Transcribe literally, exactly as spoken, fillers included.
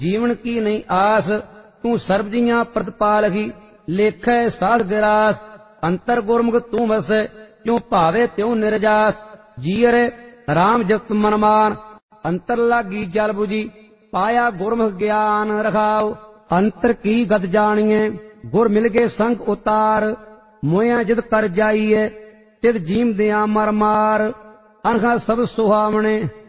जीवन की नहीं आस, तू सर्ब जियां प्रतिपालही, लेखै साध गिरास, अंतर गुरमुख तू वस, क्यों भावे त्यों निरजास। जीअर राम जपत मन मान, अंतर लागी जल बुझी, पाया गुरमुख ज्ञान रखाओ। अंतर की गत जानिए, गुर मिल गए संग उतार, मोया जिद कर जाइए, तिद जीम दिया मर मार। अनखा सब सुहावने